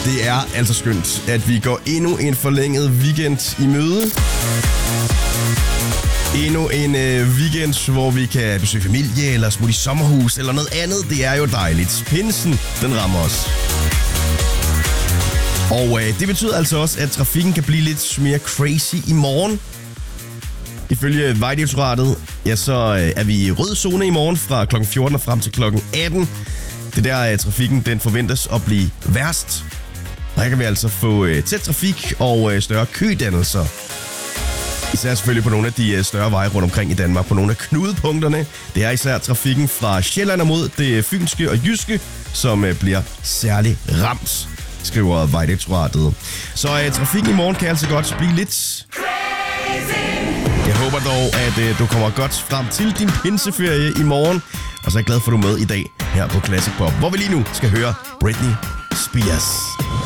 Det er altså skønt, at vi går endnu en forlænget weekend i møde. Endnu en weekend, hvor vi kan besøge familie, eller smutte i sommerhus, eller noget andet. Det er jo dejligt. Pinsen, den rammer os. Og det betyder altså også, at trafikken kan blive lidt mere crazy i morgen. Ifølge Vejdirektoratet, ja, så er vi i rød zone i morgen fra kl. 14 og frem til kl. 18. Det der trafikken, den forventes at blive værst. Og her kan vi altså få tæt trafik og større kødannelser. Især selvfølgelig på nogle af de større veje rundt omkring i Danmark. På nogle af knudepunkterne. Det er især trafikken fra Sjælland og mod det fynske og jyske, som bliver særlig ramt, skriver Vejdirektoratet. Så trafikken i morgen kan altså godt blive lidt... Jeg håber dog, at du kommer godt frem til din pinseferie i morgen. Og så er jeg glad for, at du er med i dag her på Classic Pop, hvor vi lige nu skal høre Britney Spears.